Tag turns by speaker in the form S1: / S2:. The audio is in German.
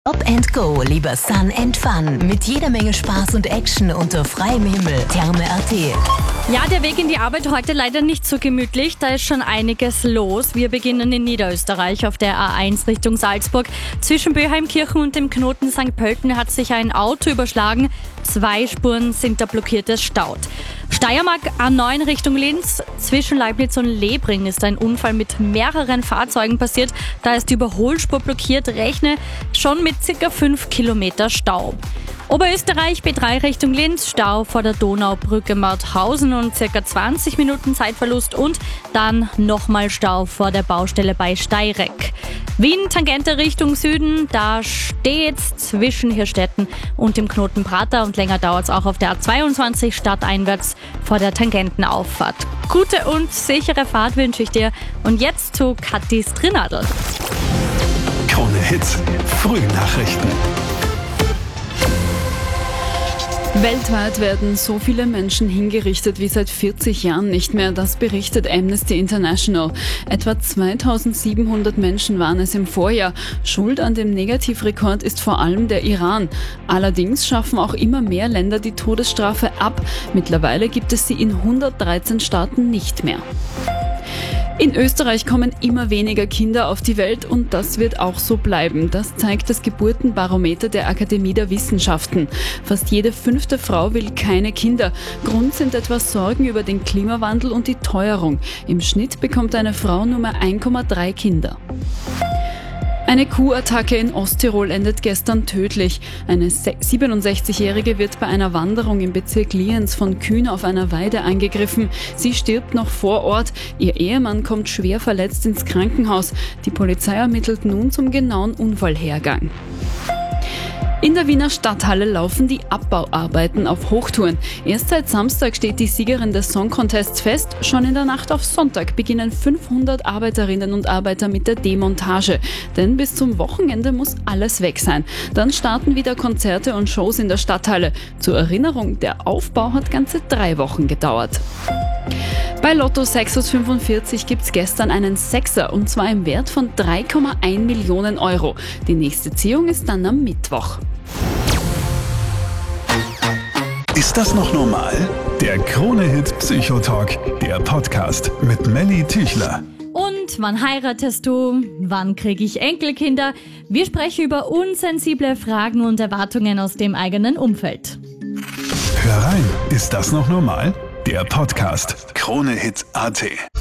S1: Stop & Go, lieber Sun & Fun. Mit jeder Menge Spaß und Action unter freiem Himmel. Therme.at.
S2: Ja, der Weg in die Arbeit heute leider nicht so gemütlich. Da ist schon einiges los. Wir beginnen in Niederösterreich auf der A1 Richtung Salzburg. Zwischen Böheimkirchen und dem Knoten St. Pölten hat sich ein Auto überschlagen. 2 Spuren sind da blockiert, es staut. Steiermark A9 Richtung Linz. Zwischen Leibnitz und Lebring ist ein Unfall mit mehreren Fahrzeugen passiert. Da ist die Überholspur blockiert. Rechne schon mit ca. 5 Kilometer Stau. Oberösterreich B3 Richtung Linz, Stau vor der Donaubrücke Mauthausen und ca. 20 Minuten Zeitverlust und dann nochmal Stau vor der Baustelle bei Steyrek. Wien Tangente Richtung Süden, da steht's zwischen Hirstetten und dem Knoten Prater und länger dauert's auch auf der A22 stadteinwärts vor der Tangentenauffahrt. Gute und sichere Fahrt wünsche ich dir und jetzt zu Kathis Trinadel.
S3: Krone Hits, Frühnachrichten.
S4: Weltweit werden so viele Menschen hingerichtet wie seit 40 Jahren nicht mehr, das berichtet Amnesty International. Etwa 2700 Menschen waren es im Vorjahr. Schuld an dem Negativrekord ist vor allem der Iran. Allerdings schaffen auch immer mehr Länder die Todesstrafe ab. Mittlerweile gibt es sie in 113 Staaten nicht mehr. In Österreich kommen immer weniger Kinder auf die Welt und das wird auch so bleiben. Das zeigt das Geburtenbarometer der Akademie der Wissenschaften. Fast jede 5. Frau will keine Kinder. Grund sind etwa Sorgen über den Klimawandel und die Teuerung. Im Schnitt bekommt eine Frau nur mehr 1,3 Kinder. Eine Kuhattacke in Osttirol endet gestern tödlich. Eine 67-Jährige wird bei einer Wanderung im Bezirk Lienz von Kühen auf einer Weide angegriffen. Sie stirbt noch vor Ort. Ihr Ehemann kommt schwer verletzt ins Krankenhaus. Die Polizei ermittelt nun zum genauen Unfallhergang. In der Wiener Stadthalle laufen die Abbauarbeiten auf Hochtouren. Erst seit Samstag steht die Siegerin des Song Contests fest. Schon in der Nacht auf Sonntag beginnen 500 Arbeiterinnen und Arbeiter mit der Demontage. Denn bis zum Wochenende muss alles weg sein. Dann starten wieder Konzerte und Shows in der Stadthalle. Zur Erinnerung, der Aufbau hat ganze 3 Wochen gedauert. Bei Lotto 6 aus 45 gibt's gestern einen Sechser und zwar im Wert von 3,1 Millionen Euro. Die nächste Ziehung ist dann am Mittwoch.
S3: Ist das noch normal? Der Krone-Hit Psychotalk, der Podcast mit Melly Tüchler.
S2: Und wann heiratest du? Wann kriege ich Enkelkinder? Wir sprechen über unsensible Fragen und Erwartungen aus dem eigenen Umfeld.
S3: Hör rein, ist das noch normal? Der Podcast Krone-Hit.at.